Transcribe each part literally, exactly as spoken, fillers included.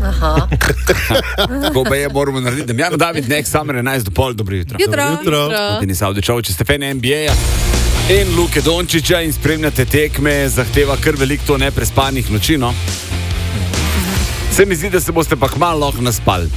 Aha. Tako pa je, moramo narediti. Damjano David, nek samer enajst do pol, dobro jutro. Jutro. Jutro. Denis Avdičov, če ste fan N B A-ja in Luke Dončića in spremljate tekme, zahteva kar veliko to neprespanih noči, no? Se mi zdi, da se boste pa kmalu lahko naspali.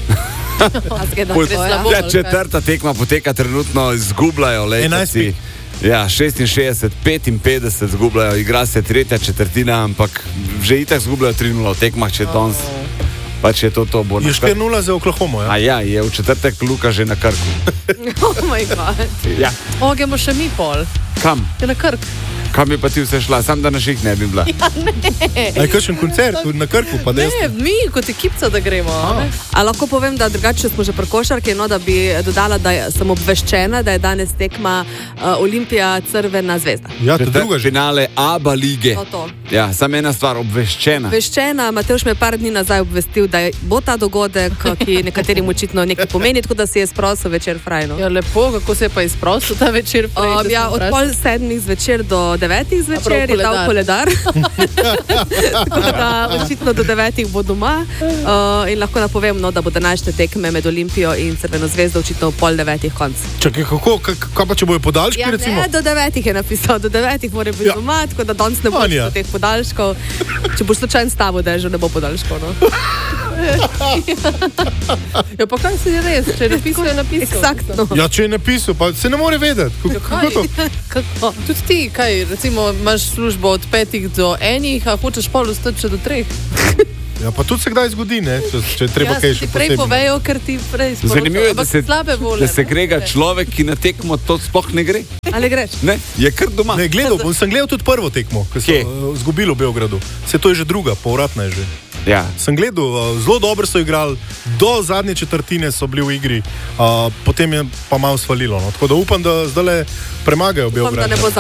Ja, četrta tekma poteka trenutno, izgubljajo lejci. Ja, šestinšestdeset petinpetdeset zgubljajo, igra se tretja četrtina, ampak že itak zgubljajo tri nula v tekmah, če danes pač je to to bo. Je štiri nula za Oklahoma, ja? A ja, je v četrtek Luka že na Krku. Oh moj god. Ja. O, gremo še mi pol. Kam? Je na Krk. Kam je pa ti vse šla? Sam da na ših ne bi bila. Ja, ne. A je kakšen koncert na Krku, pa Ne, desno? mi kot ekipca, da gremo. A, A lahko povem, da drugače smo že pri košarki, no, da bi dodala, da sem obveščena, da je danes tekma uh, Olimpija Crvena zvezda. Ja, to je druga že. Finale ABA lige. To, to. Ja, samo ena stvar, obveščena. Obveščena, Matevž me je par dni nazaj obvestil, da bo ta dogodek, ki nekaterim očitno nekaj pomeni, tako da si je sprosil večer frajno. Ja, lepo, kako se je pa izprosil ta večer? Prej, Uh, da ja, sem od vprašala. pol sedmih zvečer do devetih zvečer prav je dal koledar. Tako da očitno do devetih bo doma uh, in lahko napovem, no, da bo današnje tekme med Olimpijo in Crveno zvezdo očitno v pol devetih konc. Čakaj, kako, kak- kaj pa če bojo podaljški, Ja, recimo? ne, do devetih je napisal, do devetih mora biti Ja. ja. doma, tako da danes ne boš Anja. do teh podaljškov. Če boš slučajno stavo dežel, ne bo podaljškov, no. Ja, pa kaj se je res? Če je napisal, je napisal. Eksaktno. Ja, če je napisal, pa se ne more vedeti. Kako, kako to? Kako? Tudi ti, kaj, recimo, imaš službo od petih do enih, a hočeš pol ostati še do treh. Ja, pa tudi se kdaj zgodi, ne? Če, če je treba ja, kaj se še ti prej posebno. povejo, ker ti prej sporočajo. Zanimivo je, da Ampak se, slabe volje. da se grega ne. človek, ki na tekmo to sploh ne gre. Ali greš? Ne, je kar doma. Ne, gledal, bom, sem gledal tudi prvo tekmo, ki so Kje? uh, zgubili v Beogradu. Se to je že druga, povratna je že. Ja. Sem gledal, uh, zelo dobro so igrali, do zadnje četrtine so bili v igri, uh, potem je pa malo svalilo. No. Tako da upam, da zdaj premagajo Upam, da Beograd. ne bo za